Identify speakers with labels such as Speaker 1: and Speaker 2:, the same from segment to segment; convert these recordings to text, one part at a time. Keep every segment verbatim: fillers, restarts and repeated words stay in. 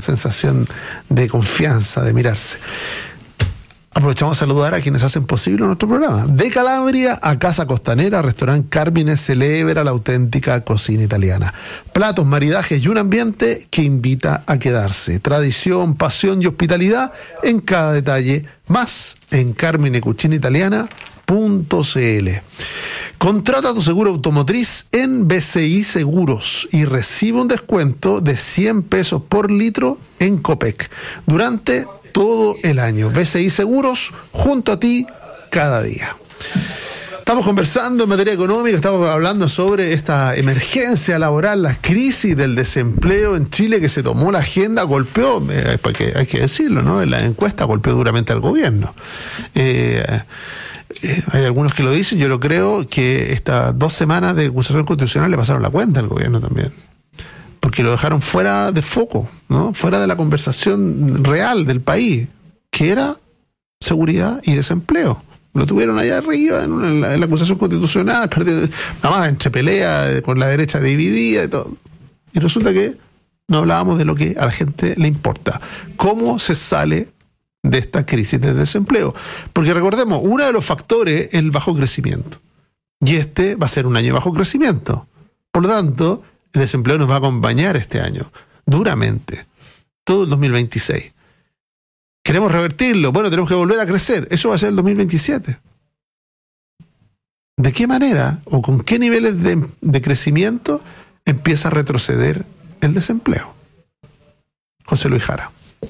Speaker 1: sensación de confianza, de mirarse. Aprovechamos a saludar a quienes hacen posible nuestro programa. De Calabria a Casa Costanera, Restaurante Carmine celebra la auténtica cocina italiana. Platos, maridajes y un ambiente que invita a quedarse. Tradición, pasión y hospitalidad en cada detalle. Más en carmine cucina italiana punto c l. Contrata tu seguro automotriz en B C I Seguros y recibe un descuento de cien pesos por litro en Copec durante todo el año. B C I Seguros, junto a ti cada día. Estamos conversando en materia económica, estamos hablando sobre esta emergencia laboral, la crisis del desempleo en Chile que se tomó la agenda, golpeó, eh, porque hay que decirlo, ¿no? En la encuesta golpeó duramente al gobierno. Eh, eh, hay algunos que lo dicen, yo lo creo, que estas dos semanas de acusación constitucional le pasaron la cuenta al gobierno también. Porque lo dejaron fuera de foco, ¿no? Fuera de la conversación real del país, que era seguridad y desempleo. Lo tuvieron allá arriba en, una, en, la, en la acusación constitucional, nada más entre pelea con la derecha dividida y todo. Y resulta que no hablábamos de lo que a la gente le importa. ¿Cómo se sale de esta crisis de desempleo? Porque recordemos, uno de los factores es el bajo crecimiento. Y este va a ser un año de bajo crecimiento. Por lo tanto, el desempleo nos va a acompañar este año, duramente, todo el dos mil veintiséis. ¿Queremos revertirlo? Bueno, tenemos que volver a crecer. Eso va a ser el dos mil veintisiete. ¿De qué manera o con qué niveles de, de crecimiento empieza a retroceder el desempleo? José Luis Jara.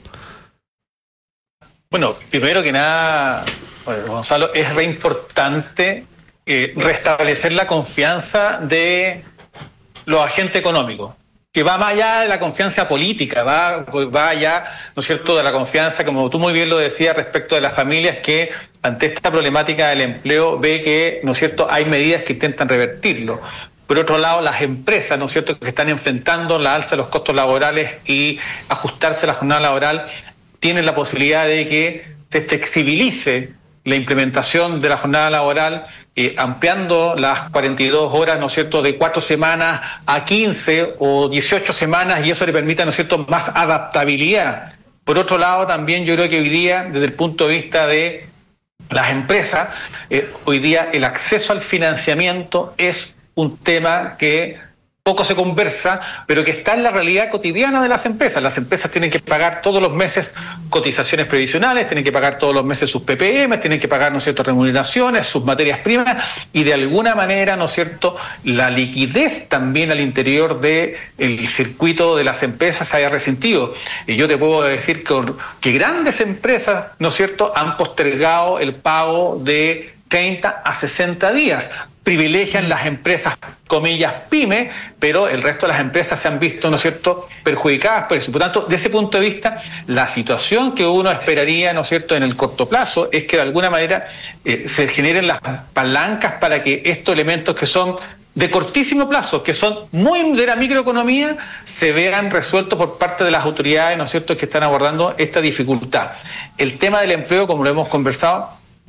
Speaker 2: Bueno, primero que nada, bueno, Gonzalo, es re importante eh, restablecer la confianza de los agentes económicos, que va más allá de la confianza política, va, va allá, ¿no es cierto?, de la confianza, como tú muy bien lo decías, respecto de las familias que ante esta problemática del empleo ve que, ¿no es cierto?, hay medidas que intentan revertirlo. Por otro lado, las empresas, ¿no es cierto?, que están enfrentando la alza de los costos laborales y ajustarse a la jornada laboral, tienen la posibilidad de que se flexibilice la implementación de la jornada laboral, Eh, ampliando las cuarenta y dos horas, ¿no es cierto?, de cuatro semanas a quince o dieciocho semanas, y eso le permite, ¿no es cierto?, más adaptabilidad. Por otro lado, también yo creo que hoy día, desde el punto de vista de las empresas, eh, hoy día el acceso al financiamiento es un tema que poco se conversa, pero que está en la realidad cotidiana de las empresas. Las empresas tienen que pagar todos los meses cotizaciones previsionales, tienen que pagar todos los meses sus P P M, tienen que pagar, ¿no es cierto?, remuneraciones, sus materias primas, y de alguna manera, ¿no es cierto?, la liquidez también al interior del circuito de las empresas se haya resentido. Y yo te puedo decir que, que grandes empresas, ¿no es cierto?, han postergado el pago de treinta a sesenta días. Privilegian las empresas, comillas, pyme, pero el resto de las empresas se han visto, ¿no es cierto?, perjudicadas por eso. Por tanto, de ese punto de vista, la situación que uno esperaría, ¿no es cierto?, en el corto plazo es que de alguna manera eh, se generen las palancas para que estos elementos que son de cortísimo plazo, que son muy de la microeconomía, se vean resueltos por parte de las autoridades, ¿no es cierto?, que están abordando esta dificultad. El tema del empleo, como lo hemos conversado,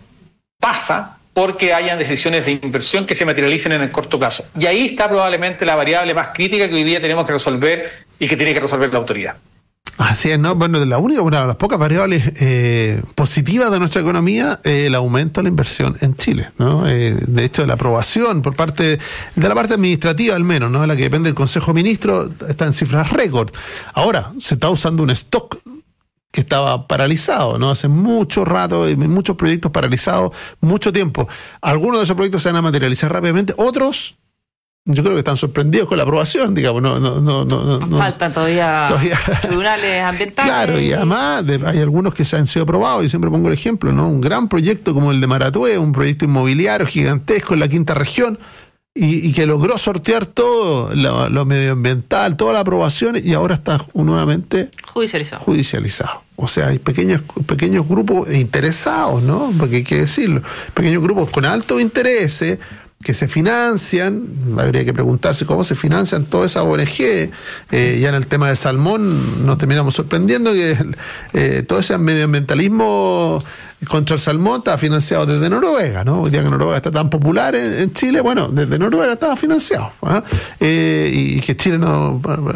Speaker 2: pasa porque hayan decisiones de inversión que se materialicen en el corto plazo. Y ahí está probablemente la variable más crítica que hoy día tenemos que resolver y que tiene que resolver la autoridad.
Speaker 1: Así es, ¿no? Bueno, la única, una de las pocas variables eh, positivas de nuestra economía es eh, el aumento de la inversión en Chile, ¿no? Eh, de hecho, la aprobación por parte de la parte administrativa, al menos, ¿no?, la que depende del Consejo de Ministros, está en cifras récord. Ahora, se está usando un stock que estaba paralizado, ¿no? Hace mucho rato, muchos proyectos paralizados, mucho tiempo. Algunos de esos proyectos se van a materializar rápidamente, otros, yo creo que están sorprendidos con la aprobación, digamos, no, no, no, no, no
Speaker 3: faltan todavía, todavía tribunales ambientales.
Speaker 1: Claro, y además de, hay algunos que se han sido aprobados, y siempre pongo el ejemplo, ¿no? Un gran proyecto como el de Maratue, un proyecto inmobiliario gigantesco en la quinta región, y, y que logró sortear todo lo, lo medioambiental, toda la aprobación, y ahora está nuevamente
Speaker 3: judicializado.
Speaker 1: judicializado. O sea, hay pequeños pequeños grupos interesados, ¿no? Porque hay que decirlo, pequeños grupos con altos intereses que se financian. Habría que preguntarse cómo se financian todas esas O N G. Eh, ya en el tema del salmón nos terminamos sorprendiendo que eh, todo ese medioambientalismo contra el salmón estaba financiado desde Noruega, ¿no? Hoy día que Noruega está tan popular en, en Chile, bueno, desde Noruega estaba financiado, ¿eh? Eh, y que Chile no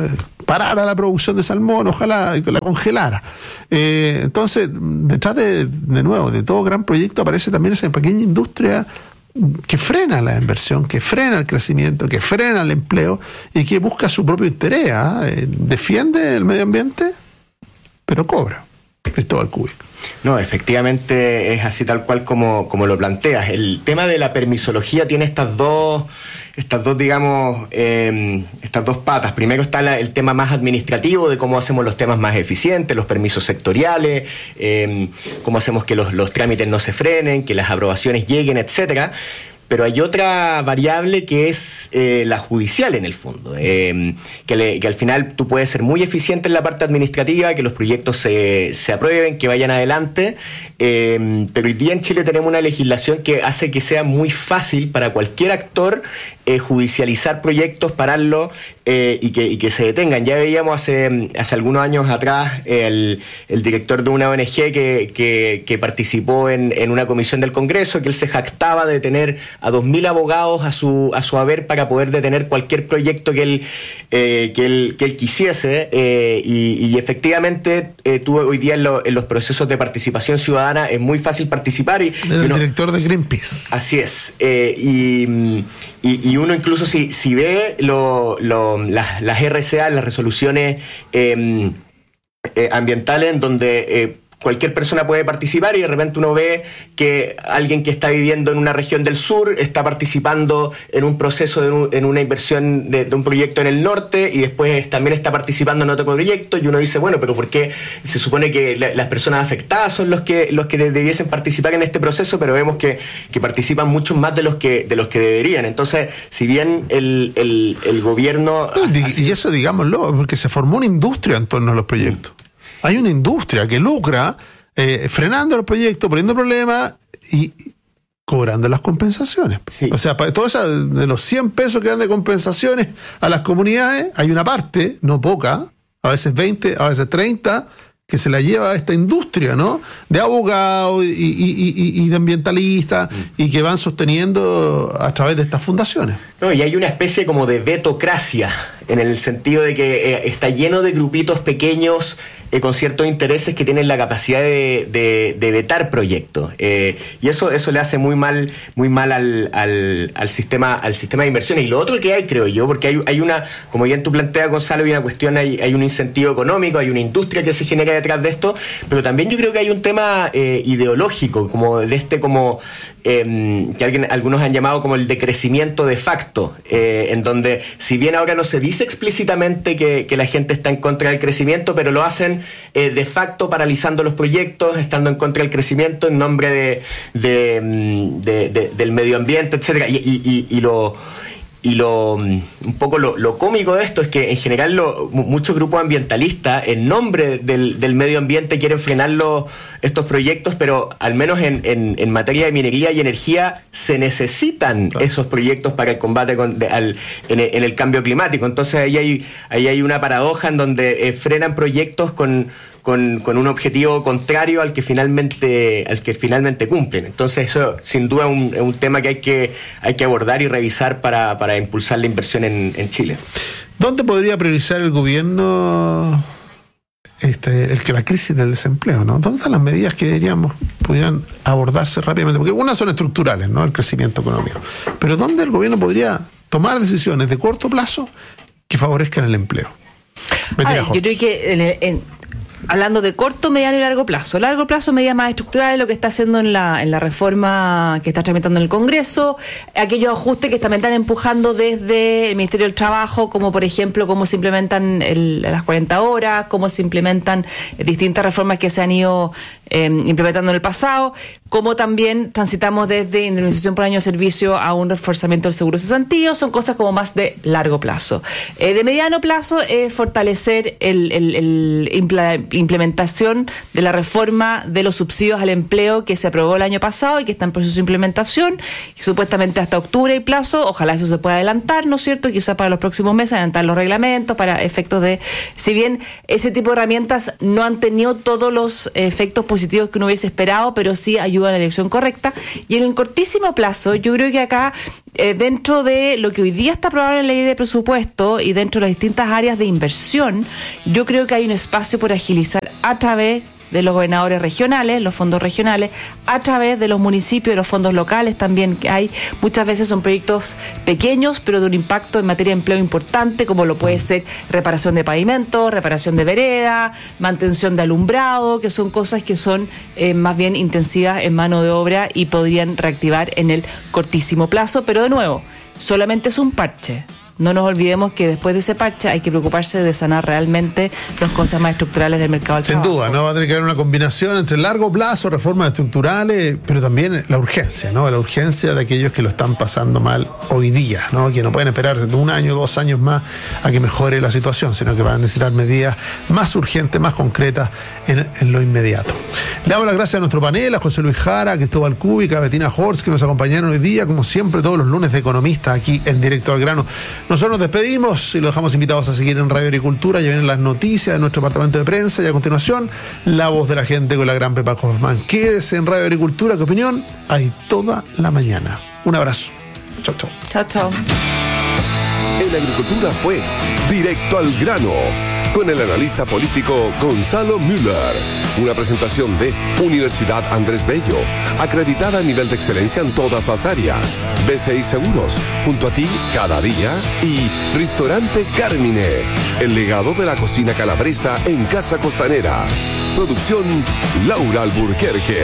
Speaker 1: parara la producción de salmón, ojalá la congelara. Eh, entonces, detrás de, de nuevo, de todo gran proyecto aparece también esa pequeña industria que frena la inversión, que frena el crecimiento, que frena el empleo y que busca su propio interés. ¿eh? Defiende el medio ambiente, pero cobra. Cristóbal Cubic.
Speaker 4: No, efectivamente es así tal cual como, como lo planteas. El tema de la permisología tiene estas dos, estas dos, digamos, eh, estas dos patas. Primero está la, el tema más administrativo de cómo hacemos los temas más eficientes, los permisos sectoriales, eh, cómo hacemos que los, los trámites no se frenen, que las aprobaciones lleguen, etcétera. Pero hay otra variable que es eh, la judicial en el fondo, eh, que, le, que al final tú puedes ser muy eficiente en la parte administrativa, que los proyectos se, se aprueben, que vayan adelante, eh, pero hoy día en Chile tenemos una legislación que hace que sea muy fácil para cualquier actor eh, judicializar proyectos, pararlos eh, y, que, y que se detengan. Ya veíamos hace, hace algunos años atrás el, el director de una O N G que, que, que participó en, en una comisión del Congreso, que él se jactaba de tener a dos mil abogados a su a su haber para poder detener cualquier proyecto que él eh, que él que él quisiese eh, y, y efectivamente eh, tú hoy día en, lo, en los procesos de participación ciudadana es muy fácil participar y
Speaker 1: el
Speaker 4: uno,
Speaker 1: director de Greenpeace.
Speaker 4: Así es eh, y, y y uno incluso si si ve lo, lo las, las R C A, las resoluciones eh, eh, ambientales en donde eh, cualquier persona puede participar y de repente uno ve que alguien que está viviendo en una región del sur está participando en un proceso, de un, en una inversión de, de un proyecto en el norte y después también está participando en otro proyecto y uno dice, bueno, pero ¿por qué se supone que la, las personas afectadas son los que los que debiesen participar en este proceso? Pero vemos que, que participan muchos más de los que de los que deberían. Entonces, si bien el, el, el gobierno...
Speaker 1: No, y, y eso digámoslo, porque se formó una industria en torno a los proyectos. Hay una industria que lucra eh, frenando los proyectos, poniendo problemas y cobrando las compensaciones. Sí. O sea, para todo eso, de los cien pesos que dan de compensaciones a las comunidades, hay una parte, no poca, a veces veinte, a veces treinta, que se la lleva a esta industria, ¿no? De abogados y, y, y, y de ambientalistas mm. y que van sosteniendo a través de estas fundaciones.
Speaker 4: No, y hay una especie como de vetocracia, en el sentido de que eh, está lleno de grupitos pequeños eh, con ciertos intereses que tienen la capacidad de, de, de vetar proyectos. Eh, y eso, eso le hace muy mal, muy mal al, al, al sistema, al sistema de inversiones. Y lo otro que hay, creo yo, porque hay, hay una, como bien tú planteas, Gonzalo, hay una cuestión, hay, hay un incentivo económico, hay una industria que se genera detrás de esto, pero también yo creo que hay un tema eh, ideológico, como de este, como eh, que alguien, algunos han llamado como el decrecimiento de facto, eh, en donde, si bien ahora no se dice explícitamente que, que la gente está en contra del crecimiento, pero lo hacen eh, de facto paralizando los proyectos, estando en contra del crecimiento en nombre de, de, de, de del medio ambiente, etcétera, y, y, y, y lo Y lo un poco lo, lo cómico de esto es que en general lo, muchos grupos ambientalistas en nombre del, del medio ambiente quieren frenar los, estos proyectos, pero al menos en, en, en materia de minería y energía se necesitan claro. esos proyectos para el combate con, de, al, en, el, en el cambio climático. Entonces ahí hay, ahí hay una paradoja en donde eh, frenan proyectos con Con, con un objetivo contrario al que finalmente al que finalmente cumplen. Entonces eso sin duda es un, un tema que hay que hay que abordar y revisar para, para impulsar la inversión en, en Chile.
Speaker 1: ¿Dónde podría priorizar el gobierno este, el que la crisis del desempleo, ¿no? ¿Dónde están las medidas que diríamos pudieran abordarse rápidamente? Porque unas son estructurales, ¿no? El crecimiento económico. Pero ¿dónde el gobierno podría tomar decisiones de corto plazo que favorezcan el empleo?
Speaker 3: Ay, yo creo que en, en hablando de corto, mediano y largo plazo. Largo plazo, medidas más estructurales, lo que está haciendo en la en la reforma que está tramitando en el Congreso, aquellos ajustes que también están empujando desde el Ministerio del Trabajo, como por ejemplo cómo se implementan el, las cuarenta horas, cómo se implementan distintas reformas que se han ido eh, implementando en el pasado, como también transitamos desde indemnización por año de servicio a un reforzamiento del seguro cesantía. Son cosas como más de largo plazo. Eh, de mediano plazo es eh, fortalecer el, el, el impla, implementación de la reforma de los subsidios al empleo que se aprobó el año pasado y que está en proceso de implementación, y supuestamente hasta octubre hay plazo. Ojalá eso se pueda adelantar, ¿no es cierto? Quizá para los próximos meses, adelantar los reglamentos para efectos de... Si bien ese tipo de herramientas no han tenido todos los efectos positivos positivos que uno hubiese esperado, pero sí ayuda a la dirección correcta. Y en el cortísimo plazo, yo creo que acá, eh, dentro de lo que hoy día está aprobado en la ley de presupuesto y dentro de las distintas áreas de inversión, yo creo que hay un espacio por agilizar a través de los gobernadores regionales, los fondos regionales, a través de los municipios, de los fondos locales también que hay. Muchas veces son proyectos pequeños, pero de un impacto en materia de empleo importante, como lo puede ser reparación de pavimento, reparación de vereda, mantención de alumbrado, que son cosas que son eh, más bien intensivas en mano de obra y podrían reactivar en el cortísimo plazo. Pero de nuevo, solamente es un parche. No nos olvidemos que después de ese parche hay que preocuparse de sanar realmente las cosas más estructurales del mercado del trabajo.
Speaker 1: Sin duda, ¿no? Va a tener que haber una combinación entre largo plazo, reformas estructurales, pero también la urgencia, ¿no? La urgencia de aquellos que lo están pasando mal hoy día, ¿no? Que no pueden esperar un año, dos años más a que mejore la situación, sino que van a necesitar medidas más urgentes, más concretas en, en lo inmediato. Le damos las gracias a nuestro panel, a José Luis Jara, a Cristóbal Cúbica, a Bettina Horst, que nos acompañaron hoy día, como siempre, todos los lunes de Economistas, aquí en Directo al Grano. Nosotros nos despedimos y los dejamos invitados a seguir en Radio Agricultura. Ya vienen las noticias de nuestro departamento de prensa y a continuación la voz de la gente con la gran Pepa Hoffman. Quédese en Radio Agricultura, ¿qué opinión? Hay toda la mañana. Un abrazo. Chau, chau.
Speaker 3: Chao, chao.
Speaker 5: En Agricultura fue Directo al Grano, con el analista político Gonzalo Müller. Una presentación de Universidad Andrés Bello, acreditada a nivel de excelencia en todas las áreas. B C I Seguros, junto a ti cada día. Y Restaurante Carmine, el legado de la cocina calabresa en Casa Costanera. Producción Laura Alburquerque.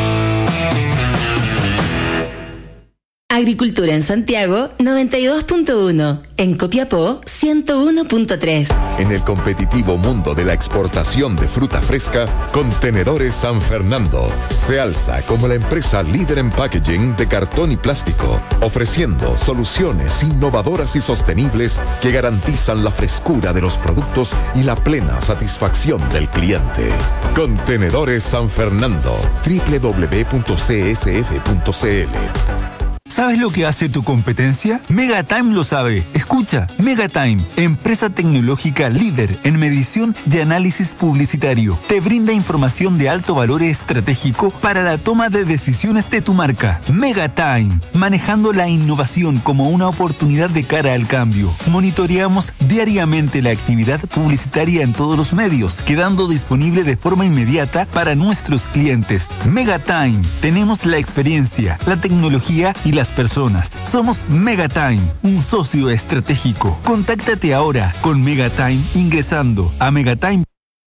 Speaker 6: Agricultura en Santiago noventa y dos punto uno, en Copiapó ciento uno punto tres.
Speaker 7: En el competitivo mundo de la exportación de fruta fresca, Contenedores San Fernando se alza como la empresa líder en packaging de cartón y plástico, ofreciendo soluciones innovadoras y sostenibles que garantizan la frescura de los productos y la plena satisfacción del cliente. Contenedores San Fernando, doble u doble u doble u punto c s f punto c l.
Speaker 8: ¿Sabes lo que hace tu competencia? Megatime lo sabe. Escucha, Megatime, empresa tecnológica líder en medición y análisis publicitario. Te brinda información de alto valor estratégico para la toma de decisiones de tu marca. Megatime, manejando la innovación como una oportunidad de cara al cambio. Monitoreamos diariamente la actividad publicitaria en todos los medios, quedando disponible de forma inmediata para nuestros clientes. Megatime, tenemos la experiencia, la tecnología y las personas. Somos Megatime, un socio estratégico. Contáctate ahora con Megatime ingresando a Megatime.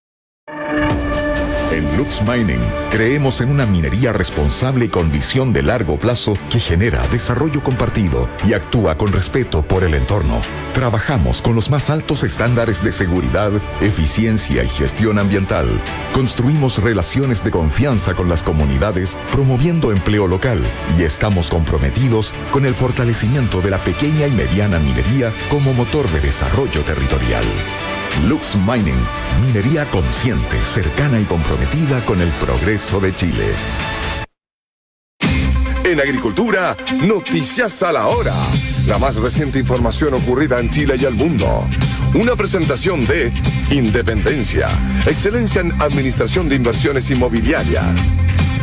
Speaker 7: En Lux Mining creemos en una minería responsable con visión de largo plazo que genera desarrollo compartido y actúa con respeto por el entorno. Trabajamos con los más altos estándares de seguridad, eficiencia y gestión ambiental. Construimos relaciones de confianza con las comunidades, promoviendo empleo local, y estamos comprometidos con el fortalecimiento de la pequeña y mediana minería como motor de desarrollo territorial. Lux Mining, minería consciente, cercana y comprometida con el progreso de Chile.
Speaker 5: En Agricultura, noticias a la hora. La más reciente información ocurrida en Chile y el mundo. Una presentación de Independencia, excelencia en administración de inversiones inmobiliarias.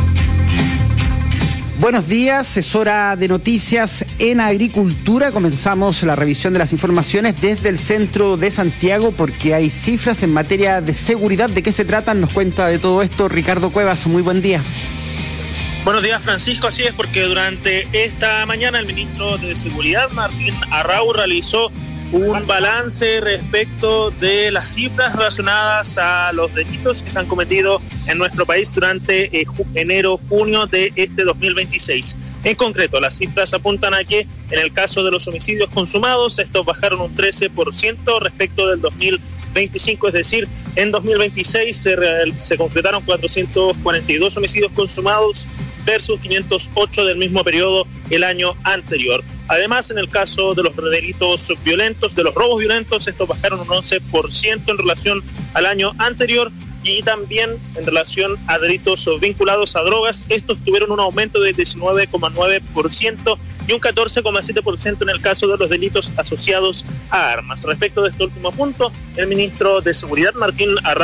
Speaker 9: Buenos días, es hora de noticias en Agricultura. Comenzamos la revisión de las informaciones desde el centro de Santiago porque hay cifras en materia de seguridad. ¿De qué se tratan? Nos cuenta de todo esto Ricardo Cuevas. Muy buen día.
Speaker 10: Buenos días, Francisco. Así es, porque durante esta mañana el ministro de Seguridad, Martín Arrau, realizó un balance respecto de las cifras relacionadas a los delitos que se han cometido en nuestro país durante eh, enero-junio de este dos mil veintiséis. En concreto, las cifras apuntan a que en el caso de los homicidios consumados, estos bajaron un trece por ciento respecto del dos mil veinticinco, es decir, en dos mil veintiséis se, se concretaron cuatrocientos cuarenta y dos homicidios consumados versus quinientos ocho del mismo periodo el año anterior. Además, en el caso de los delitos violentos, de los robos violentos, estos bajaron un once por ciento en relación al año anterior, y también en relación a delitos vinculados a drogas, estos tuvieron un aumento de diecinueve coma nueve por ciento y un catorce coma siete por ciento en el caso de los delitos asociados a armas. Respecto de este último punto, el ministro de Seguridad, Martín Arrau,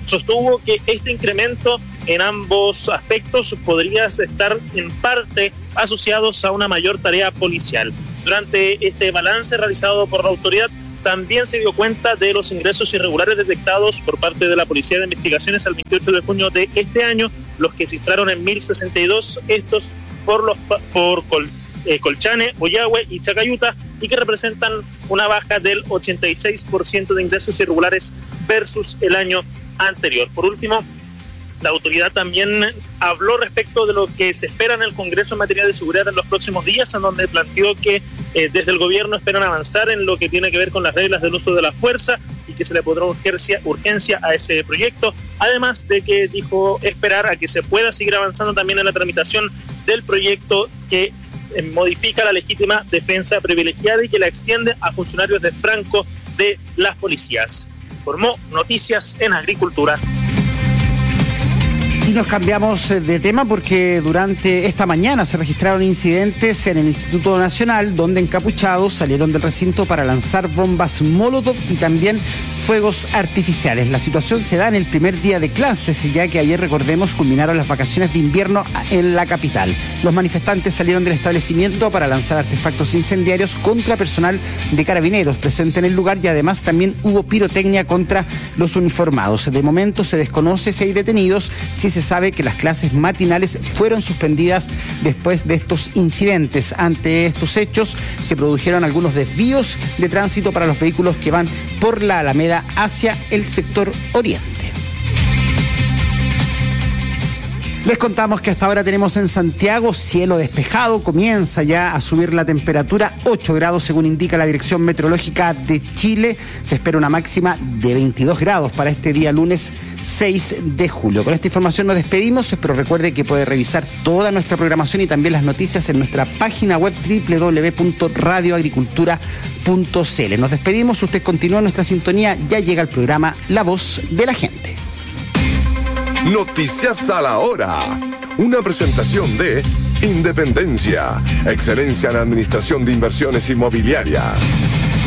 Speaker 10: sostuvo que este incremento en ambos aspectos podría estar en parte asociados a una mayor tarea policial. Durante este balance realizado por la autoridad, también se dio cuenta de los ingresos irregulares detectados por parte de la Policía de Investigaciones al veintiocho de junio de este año, los que cifraron en mil sesenta y dos, estos por los por Col, eh, Colchane, Oyahue y Chacayuta, y que representan una baja del ochenta y seis por ciento de ingresos irregulares versus el año anterior. Por último, la autoridad también habló respecto de lo que se espera en el Congreso en materia de seguridad en los próximos días, en donde planteó que eh, desde el gobierno esperan avanzar en lo que tiene que ver con las reglas del uso de la fuerza y que se le pondrá urgencia, urgencia a ese proyecto, además de que dijo esperar a que se pueda seguir avanzando también en la tramitación del proyecto que eh, modifica la legítima defensa privilegiada y que la extiende a funcionarios de Franco de las policías. Informó Noticias en Agricultura.
Speaker 9: Y nos cambiamos de tema porque durante esta mañana se registraron incidentes en el Instituto Nacional donde encapuchados salieron del recinto para lanzar bombas Molotov y también fuegos artificiales. La situación se da en el primer día de clases, ya que ayer, recordemos, culminaron las vacaciones de invierno en la capital. Los manifestantes salieron del establecimiento para lanzar artefactos incendiarios contra personal de carabineros presente en el lugar y además también hubo pirotecnia contra los uniformados. De momento se desconoce si hay detenidos, si se sabe que las clases matinales fueron suspendidas después de estos incidentes. Ante estos hechos se produjeron algunos desvíos de tránsito para los vehículos que van por la Alameda hacia el sector oriente. Les contamos que hasta ahora tenemos en Santiago cielo despejado, comienza ya a subir la temperatura, ocho grados según indica la Dirección Meteorológica de Chile. Se espera una máxima de veintidós grados para este día lunes seis de julio. Con esta información nos despedimos, pero recuerde que puede revisar toda nuestra programación y también las noticias en nuestra página web doble u doble u doble u punto radio agricultura punto c l. Nos despedimos, usted continúa en nuestra sintonía, ya llega el programa La Voz de la Gente.
Speaker 5: Noticias a la hora. Una presentación de Independencia, excelencia en administración de inversiones inmobiliarias.